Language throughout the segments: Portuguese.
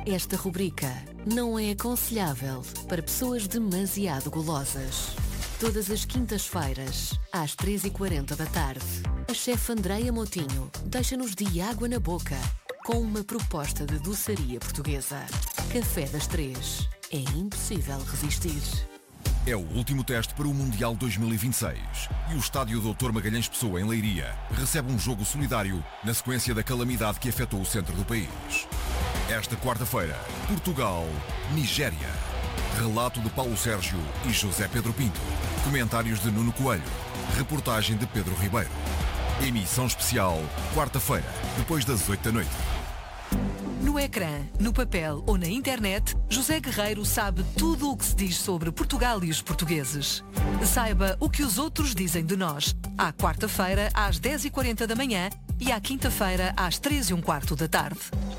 Esta rubrica não é aconselhável para pessoas demasiado golosas. Todas as quintas-feiras, às 3h40 da tarde, a chefe Andreia Moutinho deixa-nos de água na boca com uma proposta de doçaria portuguesa. Café das 3. É impossível resistir. É o último teste para o Mundial 2026 e o estádio Dr. Magalhães Pessoa, em Leiria, recebe um jogo solidário na sequência da calamidade que afetou o centro do país. Esta quarta-feira, Portugal-Nigéria. Relato de Paulo Sérgio e José Pedro Pinto. Comentários de Nuno Coelho. Reportagem de Pedro Ribeiro. Emissão especial, quarta-feira, depois das 8 da noite. No ecrã, no papel ou na internet, José Guerreiro sabe tudo o que se diz sobre Portugal e os portugueses. Saiba o que os outros dizem de nós. À quarta-feira, às 10h40 da manhã e à quinta-feira, às 3h15 da tarde.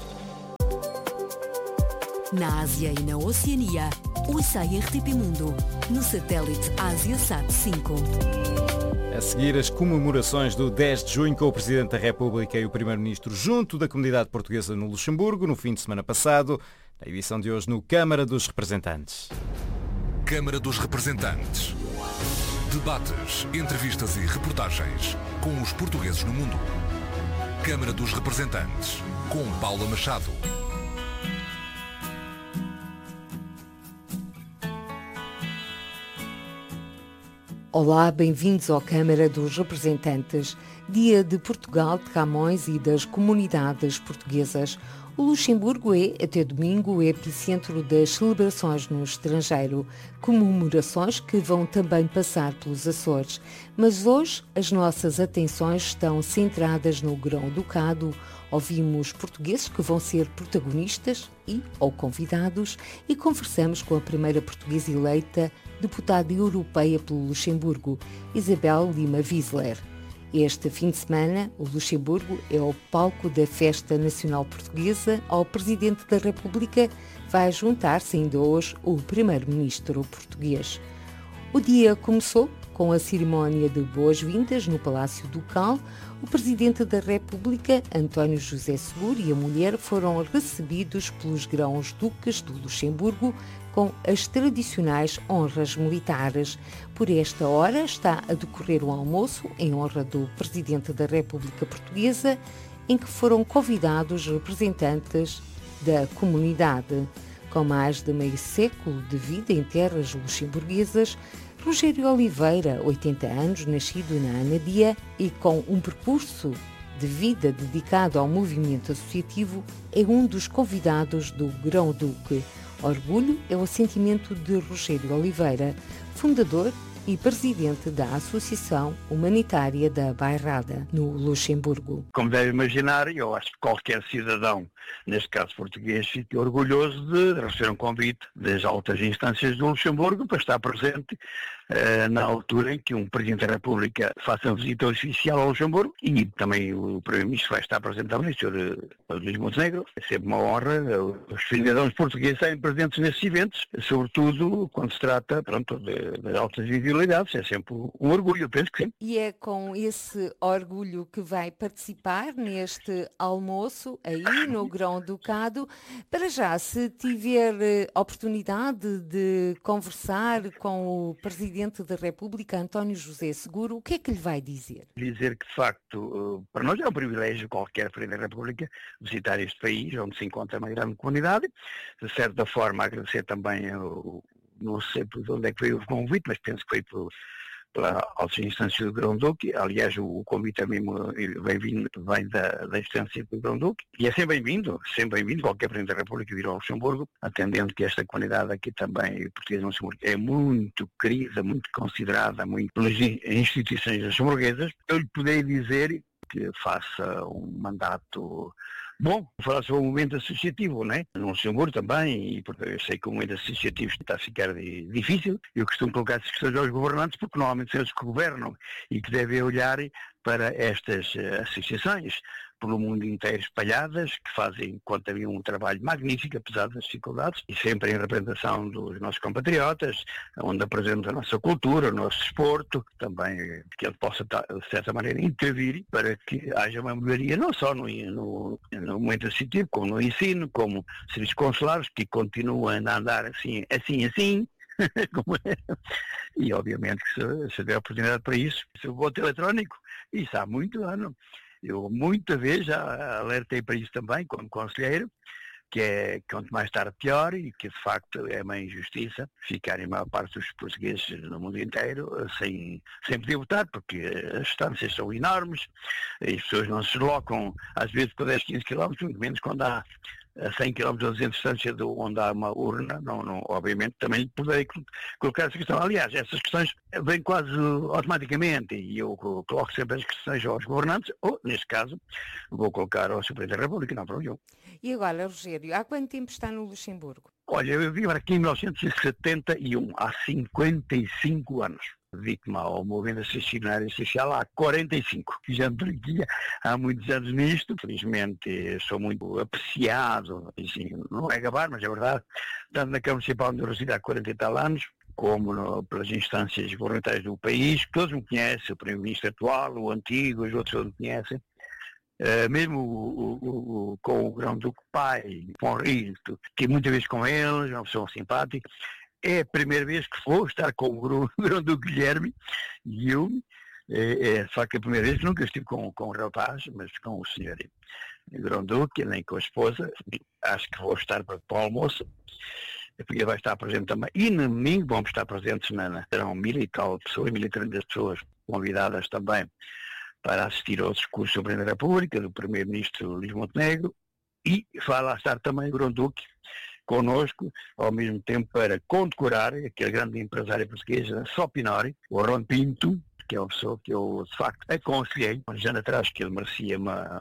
Na Ásia e na Oceania, ouça a RTP Mundo, no satélite AsiaSat 5. A seguir, as comemorações do 10 de junho com o Presidente da República e o Primeiro-Ministro junto da comunidade portuguesa no Luxemburgo, no fim de semana passado, na edição de hoje no Câmara dos Representantes. Câmara dos Representantes. Debates, entrevistas e reportagens com os portugueses no mundo. Câmara dos Representantes, com Paula Machado. Olá, bem-vindos à Câmara dos Representantes, Dia de Portugal, de Camões e das comunidades portuguesas. O Luxemburgo é, até domingo, o epicentro das celebrações no estrangeiro, comemorações que vão também passar pelos Açores. Mas hoje as nossas atenções estão centradas no Grão-Ducado. Ouvimos portugueses que vão ser protagonistas ou convidados e conversamos com a primeira portuguesa eleita deputada europeia pelo Luxemburgo, Isabel Lima Wiesler. Este fim de semana, o Luxemburgo é o palco da Festa Nacional Portuguesa. Ao Presidente da República vai juntar-se ainda hoje o Primeiro-Ministro português. O dia começou com a cerimónia de boas-vindas no Palácio Ducal. O Presidente da República, António José Seguro, e a mulher foram recebidos pelos grãos-duques do Luxemburgo com as tradicionais honras militares. Por esta hora está a decorrer um almoço em honra do Presidente da República Portuguesa, em que foram convidados representantes da comunidade. Com mais de meio século de vida em terras luxemburguesas, Rogério Oliveira, 80 anos, nascido na Anadia e com um percurso de vida dedicado ao movimento associativo, é um dos convidados do Grão-Duque. Orgulho é o sentimento de Rogério Oliveira, fundador e presidente da Associação Humanitária da Bairrada, no Luxemburgo. Como deve imaginar, eu acho que qualquer cidadão, neste caso português, fique orgulhoso de receber um convite das altas instâncias do Luxemburgo para estar presente na altura em que um Presidente da República faça uma visita oficial ao Luxemburgo, e também o Primeiro-Ministro vai estar presente também, o Sr. Luís Montenegro. É sempre uma honra os cidadãos portugueses serem presentes nesses eventos, sobretudo quando se trata, de altas visibilidades. É sempre um orgulho, eu penso que sim. E é com esse orgulho que vai participar neste almoço aí no Grão-Ducado. Para já, se tiver oportunidade de conversar com o Presidente da República, António José Seguro, o que é que lhe vai dizer? Dizer que, de facto, para nós é um privilégio qualquer Presidente da República visitar este país, onde se encontra uma grande comunidade. De certa forma, agradecer também, não sei por onde é que veio o convite, mas penso que foi pela alta instância do Grão-Duque. Aliás, o convite também vem da instância do Grão-Duque. E é sempre bem-vindo qualquer Presidente da República vir ao Luxemburgo, atendendo que esta comunidade aqui também, portuguesa no Luxemburgo, é muito querida, muito considerada, muito pelas instituições luxemburguesas. Eu lhe poderia dizer que faça um mandato bom. Falar sobre o movimento associativo, não é? No Luxemburgo também, e porque eu sei que o movimento associativo está a ficar difícil. Eu costumo colocar essas questões aos governantes, porque normalmente são eles que governam e que devem olhar para estas associações, pelo mundo inteiro espalhadas, que fazem, quanto havia, um trabalho magnífico, apesar das dificuldades, e sempre em representação dos nossos compatriotas, onde apresentamos a nossa cultura, o nosso desporto, também que ele possa, de certa maneira, intervir para que haja uma melhoria, não só no momento assistitivo, como no ensino, como serviços consulares, que continuam a andar assim. E obviamente que se der oportunidade para isso, o voto eletrónico, isso há muito ano. Eu muita vez já alertei para isso também, como conselheiro, que é quanto mais tarde pior, e que de facto é uma injustiça ficarem a maior parte dos portugueses no mundo inteiro sem poder votar, porque as distâncias são enormes, as pessoas não se deslocam às vezes por 10, 15 km, muito menos quando há a 100 km ou 200 de distância de onde há uma urna. Não, obviamente também poderei colocar essa questão. Aliás, essas questões vêm quase automaticamente, e eu coloco sempre as questões aos governantes, ou, neste caso, vou colocar ao Presidente da República, não problema. E agora, Rogério, há quanto tempo está no Luxemburgo? Olha, eu vivo aqui em 1971, há 55 anos. Dedico-me ao movimento associacionário social há 45. Já me aqui há muitos anos nisto. Felizmente sou muito apreciado, assim, não é gabar, mas é verdade, tanto na Câmara Municipal onde eu resido há 40 e tal anos, como pelas instâncias governamentais do país, que todos me conhecem, o Primeiro-Ministro atual, o antigo, os outros todos me conhecem. Mesmo com o Grão-Duque pai, com o Rio, que muitas vezes com eles, é uma pessoa simpática. É a primeira vez que vou estar com o Grão-Duque Guilherme e eu, só que a primeira vez que nunca estive com o rapaz, mas com o senhor Grão-Duque, nem com a esposa. Acho que vou estar para o almoço, porque ele vai estar presente também. E no domingo vamos estar presentes, serão 1000 e tal pessoas, 1030 pessoas convidadas também para assistir ao discurso do Presidente da República, do Primeiro-Ministro Luís Montenegro, e vai lá estar também o Grão-Duque connosco, ao mesmo tempo para condecorar aquele grande empresário português, Só Pinori, o Ron Pinto, que é uma pessoa que eu, de facto, aconselhei, há uns anos atrás, que ele merecia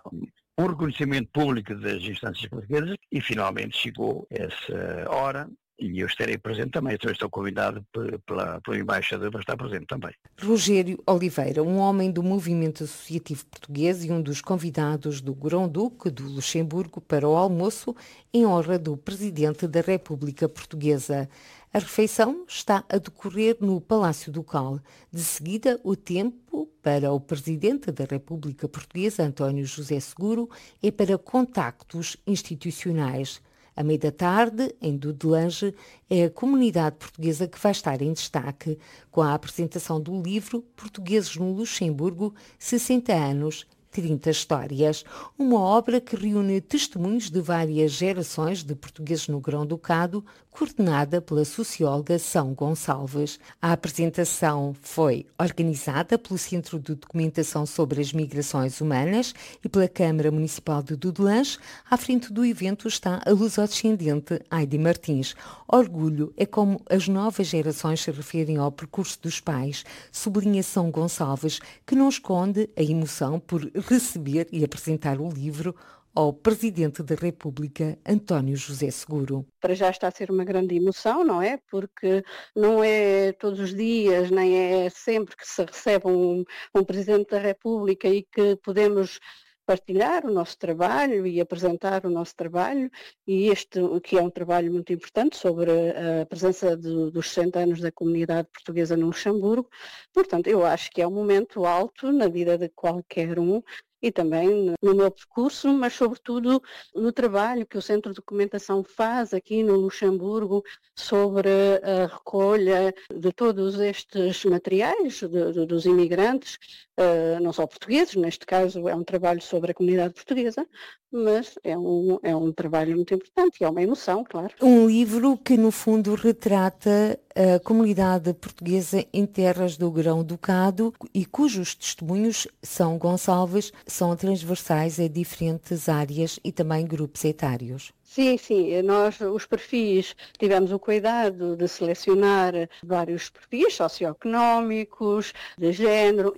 um reconhecimento público das instâncias portuguesas, e finalmente chegou essa hora. E eu estarei presente também, então estou convidado pelo embaixador para estar presente também. Rogério Oliveira, um homem do movimento associativo português e um dos convidados do Grão-Duque do Luxemburgo para o almoço em honra do Presidente da República Portuguesa. A refeição está a decorrer no Palácio Ducal. De seguida, o tempo para o Presidente da República Portuguesa, António José Seguro, é para contactos institucionais. À meia da tarde, em Dudelange, é a comunidade portuguesa que vai estar em destaque com a apresentação do livro Portugueses no Luxemburgo, 60 anos, 30 histórias, uma obra que reúne testemunhos de várias gerações de portugueses no Grão-Ducado, coordenada pela socióloga São Gonçalves. A apresentação foi organizada pelo Centro de Documentação sobre as Migrações Humanas e pela Câmara Municipal de Dudelange. À frente do evento está a lusodescendente Heidi Martins. Orgulho é como as novas gerações se referem ao percurso dos pais, sublinha São Gonçalves, que não esconde a emoção por receber e apresentar o livro ao Presidente da República, António José Seguro. Para já está a ser uma grande emoção, não é? Porque não é todos os dias, nem é sempre que se recebe um Presidente da República e que podemos partilhar o nosso trabalho e apresentar o nosso trabalho, e este que é um trabalho muito importante sobre a presença dos 60 anos da comunidade portuguesa no Luxemburgo. Portanto, eu acho que é um momento alto na vida de qualquer um, e também no meu percurso, mas sobretudo no trabalho que o Centro de Documentação faz aqui no Luxemburgo sobre a recolha de todos estes materiais dos imigrantes, não só portugueses, neste caso é um trabalho sobre a comunidade portuguesa, mas é um trabalho muito importante e é uma emoção, claro. Um livro que no fundo retrata a comunidade portuguesa em terras do Grão-Ducado e cujos testemunhos, São Gonçalves, são transversais a diferentes áreas e também grupos etários. Sim, nós, os perfis, tivemos o cuidado de selecionar vários perfis socioeconómicos, de género, intergeracional,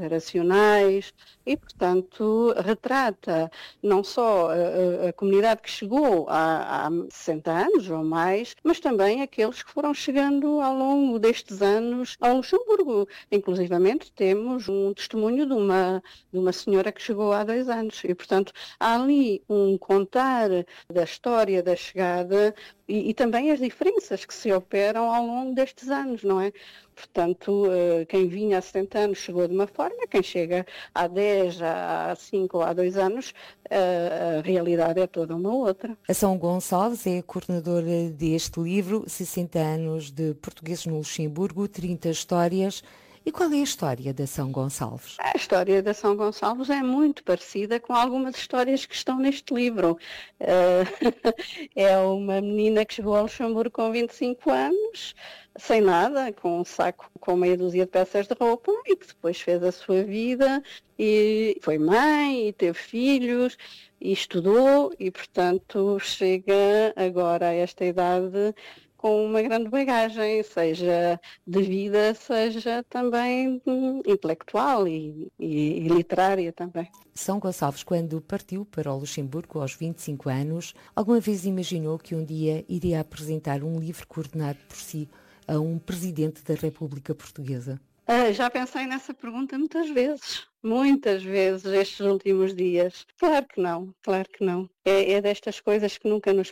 transgeracionais e, portanto, retrata não só a comunidade que chegou há 60 anos ou mais, mas também aqueles que foram chegando ao longo destes anos ao Luxemburgo. Inclusivamente temos um testemunho de uma senhora que chegou há 2 anos e, portanto, há ali um contar da história da chegada e também as diferenças que se operam ao longo destes anos, não é? Portanto, quem vinha há 70 anos chegou de uma forma, quem chega há 10, há 5 ou há 2 anos, a realidade é toda uma outra. A São Gonçalves é a coordenadora deste livro, 60 anos de portugueses no Luxemburgo, 30 histórias. E qual é a história da São Gonçalves? A história da São Gonçalves é muito parecida com algumas histórias que estão neste livro. É uma menina que chegou ao Luxemburgo com 25 anos, sem nada, com um saco com meia dúzia de peças de roupa e que depois fez a sua vida e foi mãe e teve filhos e estudou e, portanto, chega agora a esta idade com uma grande bagagem, seja de vida, seja também intelectual e literária também. São Gonçalves, quando partiu para o Luxemburgo aos 25 anos, alguma vez imaginou que um dia iria apresentar um livro coordenado por si a um presidente da República Portuguesa? Já pensei nessa pergunta muitas vezes estes últimos dias. Claro que não. É destas coisas que nunca nos